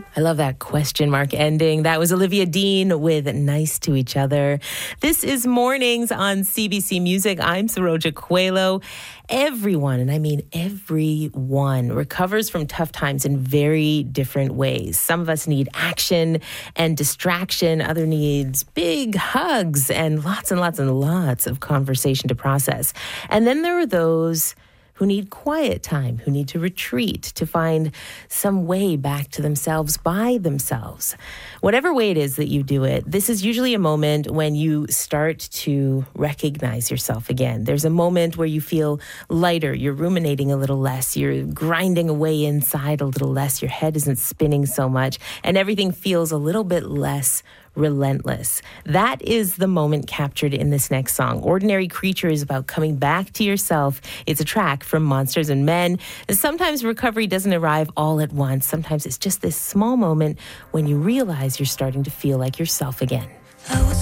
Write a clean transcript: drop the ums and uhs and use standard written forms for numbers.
I love that question mark ending. That was Olivia Dean with Nice to Each Other. This is Mornings on CBC Music. I'm Saroja Coelho. Everyone, and I mean everyone, recovers from tough times in very different ways. Some of us need action and distraction. Other needs big hugs and lots of conversation to process. And then there are those who need quiet time, who need to retreat, to find some way back to themselves by themselves. Whatever way it is that you do it, this is usually a moment when you start to recognize yourself again. There's a moment where you feel lighter, you're ruminating a little less, you're grinding away inside a little less, your head isn't spinning so much, and everything feels a little bit less relentless. That is the moment captured in this next song. Ordinary Creature is about coming back to yourself. It's a track from Monsters and Men. Sometimes recovery doesn't arrive all at once. Sometimes it's just this small moment when you realize you're starting to feel like yourself again. I was